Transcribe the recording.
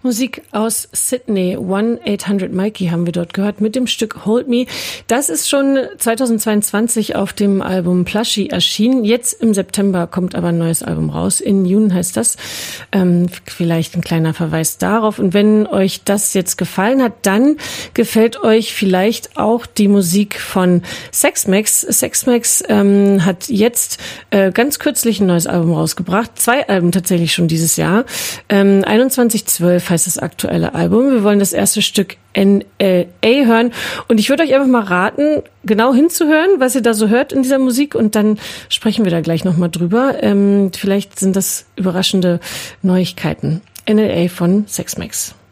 Musik aus Sydney, 1-800-Mikey haben wir dort gehört mit dem Stück Hold Me. Das ist schon 2022 auf dem Album Plushie erschienen. Jetzt im September kommt aber ein neues Album raus. In June heißt das. Vielleicht ein kleiner Verweis darauf. Und wenn euch das jetzt gefallen hat, dann gefällt euch vielleicht auch die Musik von Sex-Max. Sex-Max hat jetzt ganz kürzlich ein neues Album rausgebracht. 2 Alben tatsächlich schon dieses Jahr. 2112 heißt das aktuelle Album. Wir wollen das erste Stück NLA hören und ich würde euch einfach mal raten, genau hinzuhören, was ihr da so hört in dieser Musik und dann sprechen wir da gleich nochmal drüber. Vielleicht sind das überraschende Neuigkeiten. NLA von Sex-Max.